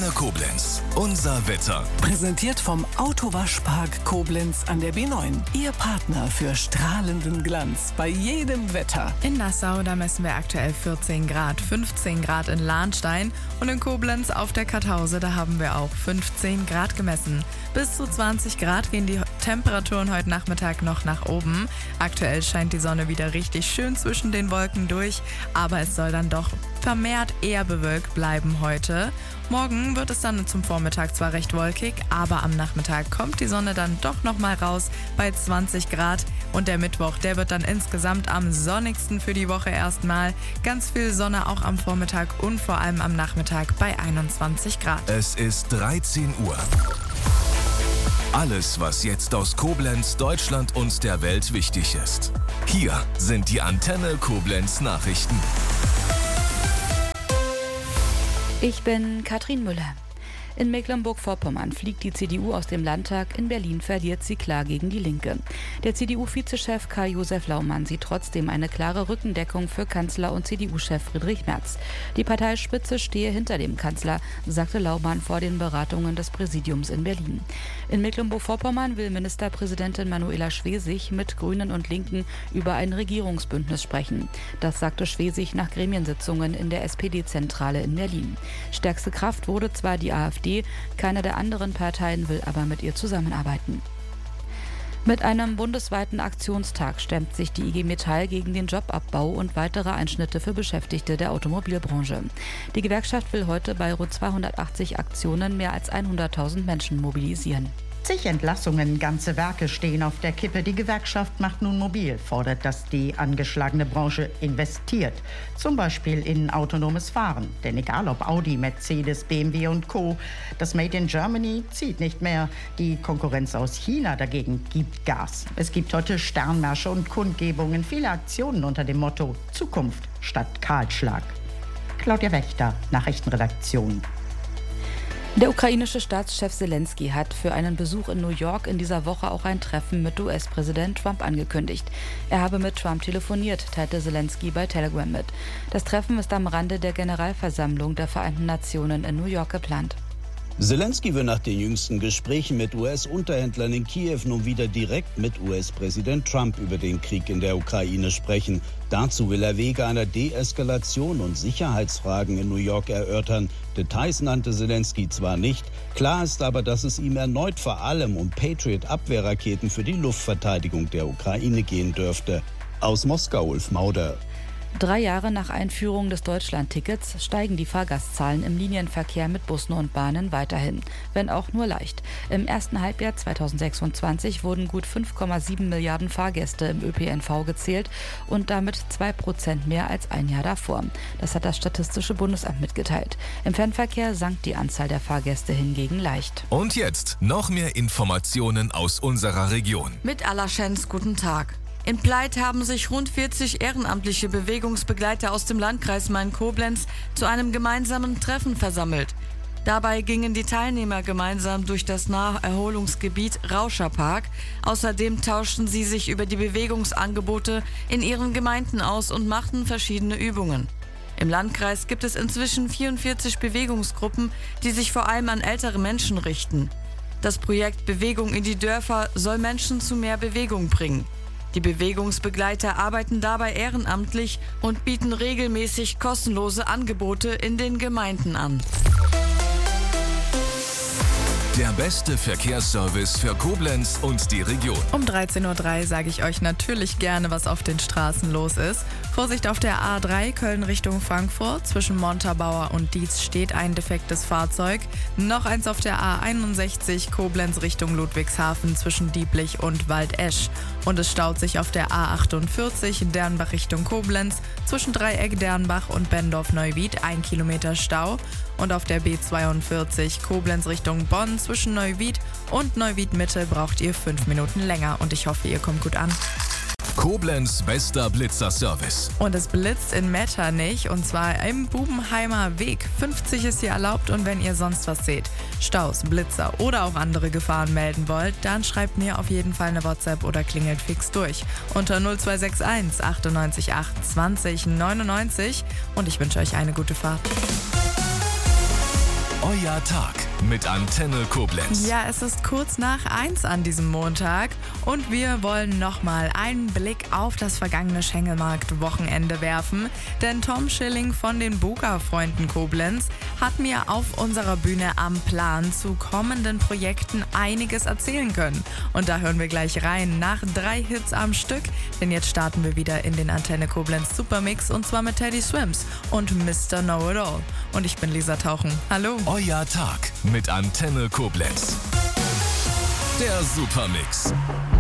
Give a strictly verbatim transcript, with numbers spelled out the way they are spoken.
Antenne Koblenz. Unser Wetter. Präsentiert vom Autowaschpark Koblenz an der B neun. Ihr Partner für strahlenden Glanz bei jedem Wetter. In Nassau, da messen wir aktuell vierzehn Grad, fünfzehn Grad in Lahnstein und in Koblenz auf der Kartause, da haben wir auch fünfzehn Grad gemessen. Bis zu zwanzig Grad gehen die Temperaturen heute Nachmittag noch nach oben. Aktuell scheint die Sonne wieder richtig schön zwischen den Wolken durch, aber es soll dann doch vermehrt eher bewölkt bleiben heute. Morgen wird es dann zum Vormittag zwar recht wolkig, aber am Nachmittag kommt die Sonne dann doch nochmal raus bei zwanzig Grad. Und der Mittwoch, der wird dann insgesamt am sonnigsten für die Woche erstmal. Ganz viel Sonne auch am Vormittag und vor allem am Nachmittag bei einundzwanzig Grad. Es ist dreizehn Uhr. Alles, was jetzt aus Koblenz, Deutschland und der Welt wichtig ist. Hier sind die Antenne Koblenz Nachrichten. Ich bin Katrin Müller. In Mecklenburg-Vorpommern fliegt die C D U aus dem Landtag, in Berlin verliert sie klar gegen die Linke. Der C D U-Vizechef Karl-Josef Laumann sieht trotzdem eine klare Rückendeckung für Kanzler und C D U-Chef Friedrich Merz. Die Parteispitze stehe hinter dem Kanzler, sagte Laumann vor den Beratungen des Präsidiums in Berlin. In Mecklenburg-Vorpommern will Ministerpräsidentin Manuela Schwesig mit Grünen und Linken über ein Regierungsbündnis sprechen. Das sagte Schwesig nach Gremiensitzungen in der S P D-Zentrale in Berlin. Stärkste Kraft wurde zwar die AfD, keine der anderen Parteien will aber mit ihr zusammenarbeiten. Mit einem bundesweiten Aktionstag stemmt sich die I G Metall gegen den Jobabbau und weitere Einschnitte für Beschäftigte der Automobilbranche. Die Gewerkschaft will heute bei rund zweihundertachtzig Aktionen mehr als hunderttausend Menschen mobilisieren. zig Entlassungen, ganze Werke stehen auf der Kippe. Die Gewerkschaft macht nun mobil, fordert, dass die angeschlagene Branche investiert. Zum Beispiel in autonomes Fahren. Denn egal ob Audi, Mercedes, B M W und Co., das Made in Germany zieht nicht mehr. Die Konkurrenz aus China dagegen gibt Gas. Es gibt heute Sternmärsche und Kundgebungen, viele Aktionen unter dem Motto Zukunft statt Kahlschlag. Claudia Wächter, Nachrichtenredaktion. Der ukrainische Staatschef Zelensky hat für einen Besuch in New York in dieser Woche auch ein Treffen mit U S-Präsident Trump angekündigt. Er habe mit Trump telefoniert, teilte Zelensky bei Telegram mit. Das Treffen ist am Rande der Generalversammlung der Vereinten Nationen in New York geplant. Zelensky will nach den jüngsten Gesprächen mit U S-Unterhändlern in Kiew nun wieder direkt mit U S-Präsident Trump über den Krieg in der Ukraine sprechen. Dazu will er Wege einer Deeskalation und Sicherheitsfragen in New York erörtern. Details nannte Zelensky zwar nicht, klar ist aber, dass es ihm erneut vor allem um Patriot-Abwehrraketen für die Luftverteidigung der Ukraine gehen dürfte. Aus Moskau, Ulf Mauder. Drei Jahre nach Einführung des Deutschland-Tickets steigen die Fahrgastzahlen im Linienverkehr mit Bussen und Bahnen weiterhin, wenn auch nur leicht. Im ersten Halbjahr zweitausendsechsundzwanzig wurden gut fünf Komma sieben Milliarden Fahrgäste im Ö P N V gezählt und damit zwei Prozent mehr als ein Jahr davor. Das hat das Statistische Bundesamt mitgeteilt. Im Fernverkehr sank die Anzahl der Fahrgäste hingegen leicht. Und jetzt noch mehr Informationen aus unserer Region. Mit Allerschenz, guten Tag. In Pleit haben sich rund vierzig ehrenamtliche Bewegungsbegleiter aus dem Landkreis Main-Koblenz zu einem gemeinsamen Treffen versammelt. Dabei gingen die Teilnehmer gemeinsam durch das Naherholungsgebiet Rauscherpark. Außerdem tauschten sie sich über die Bewegungsangebote in ihren Gemeinden aus und machten verschiedene Übungen. Im Landkreis gibt es inzwischen vierundvierzig Bewegungsgruppen, die sich vor allem an ältere Menschen richten. Das Projekt Bewegung in die Dörfer soll Menschen zu mehr Bewegung bringen. Die Bewegungsbegleiter arbeiten dabei ehrenamtlich und bieten regelmäßig kostenlose Angebote in den Gemeinden an. Der beste Verkehrsservice für Koblenz und die Region. Um dreizehn Uhr drei sage ich euch natürlich gerne, was auf den Straßen los ist. Vorsicht auf der A drei Köln Richtung Frankfurt. Zwischen Montabaur und Dietz steht ein defektes Fahrzeug. Noch eins auf der A einundsechzig Koblenz Richtung Ludwigshafen zwischen Dieblich und Waldesch. Und es staut sich auf der A achtundvierzig Dernbach Richtung Koblenz zwischen Dreieck Dernbach und Bendorf-Neuwied ein Kilometer Stau. Und auf der B zweiundvierzig Koblenz Richtung Bonn zwischen Neuwied und Neuwied Mitte braucht ihr fünf Minuten länger. Und ich hoffe, ihr kommt gut an. Koblenz bester Blitzerservice. Und es blitzt in Metternich und zwar im Bubenheimer Weg. fünfzig ist hier erlaubt und wenn ihr sonst was seht, Staus, Blitzer oder auch andere Gefahren melden wollt, dann schreibt mir auf jeden Fall eine WhatsApp oder klingelt fix durch unter null zwei sechs eins achtundneunzig acht zwanzig neunundneunzig und ich wünsche euch eine gute Fahrt. Euer Tag mit Antenne Koblenz. Ja, es ist kurz nach eins an diesem Montag und wir wollen nochmal einen Blick auf das vergangene Schengelmarkt-Wochenende werfen, denn Tom Schilling von den Buga-Freunden Koblenz hat mir auf unserer Bühne am Plan zu kommenden Projekten einiges erzählen können. Und da hören wir gleich rein nach drei Hits am Stück, denn jetzt starten wir wieder in den Antenne Koblenz Supermix und zwar mit Teddy Swims und Mister Know-It-All. Und ich bin Lisa Tauchen. Hallo. Euer Tag mit Antenne Koblenz. Der Supermix.